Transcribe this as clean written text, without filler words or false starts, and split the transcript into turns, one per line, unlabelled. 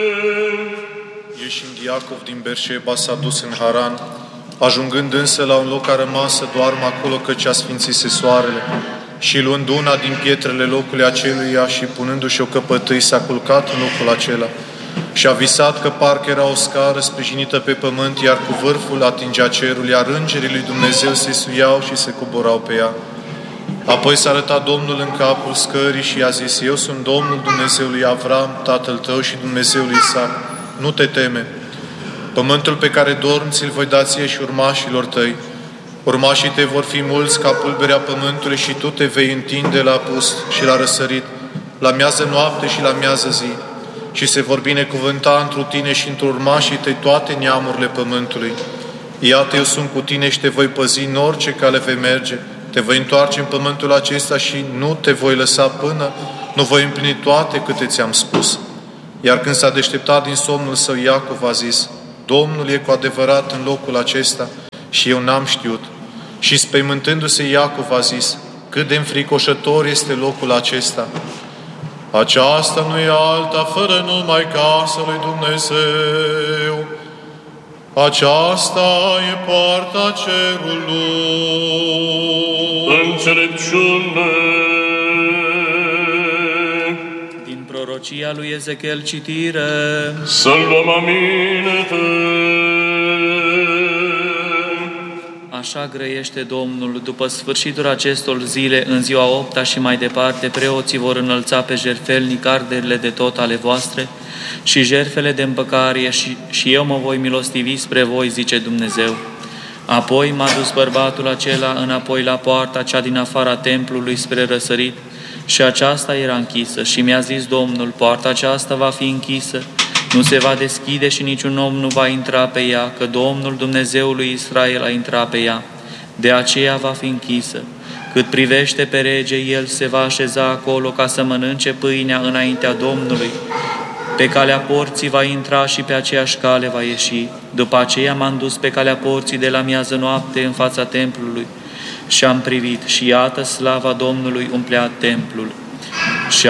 Ieșind Iacov din Berșeba s-a dus în Haran, ajungând însă la un loc a rămas să doarmă acolo, căci a sfințise soarele. Și luând una din pietrele locului aceluia și punându-și o căpătâi, s-a culcat în locul acela. Și a visat că parcă era o scară sprijinită pe pământ, iar cu vârful atingea cerul, iar îngerii lui Dumnezeu se suiau și se coborau pe ea. Apoi s-a arătat Domnul în capul scării și i-a zis: Eu sunt Domnul Dumnezeului Avram, tatăl tău, și Dumnezeul Isaac. Nu te teme. Pământul pe care dormi ți-l voi da ție și urmașilor tăi. Urmașii tăi vor fi mulți ca pulberea pământului și tu te vei întinde la apus și la răsărit, la miază noapte și la miază zi. Și se vor binecuvânta întru tine și întru urmașii tăi toate neamurile pământului. Iată, eu sunt cu tine și te voi păzi în orice cale vei merge. Te voi întoarce în pământul acesta și nu te voi lăsa până nu voi împlini toate câte ți-am spus. Iar când s-a deșteptat din somnul său, Iacov a zis: Domnul e cu adevărat în locul acesta și eu n-am știut. Și spăimântându-se, Iacov a zis: Cât de înfricoșător este locul acesta! Aceasta nu e alta fără numai casa lui Dumnezeu. Aceasta e poarta cerului.
Înțelepciune.
Din prorocia lui Ezechiel citire.
Să-l luăm aminte.
Așa grăiește Domnul: după sfârșitul acestor zile, în ziua 8-a și mai departe, preoții vor înălța pe jertfelnic arderile de tot ale voastre și jertfele de împăcare și eu mă voi milostivi spre voi, zice Dumnezeu. Apoi m-a dus bărbatul acela înapoi la poarta cea din afara templului spre răsărit și aceasta era închisă. Și mi-a zis Domnul: poarta aceasta va fi închisă, nu se va deschide și niciun om nu va intra pe ea, că Domnul Dumnezeul lui Israel a intrat pe ea. De aceea va fi închisă. Cât privește pe rege, el se va așeza acolo ca să mănânce pâinea înaintea Domnului. Pe calea porții va intra și pe aceeași cale va ieși. După aceea m-am dus pe calea porții de la miază noapte în fața templului și am privit și iată, slava Domnului umplea templul.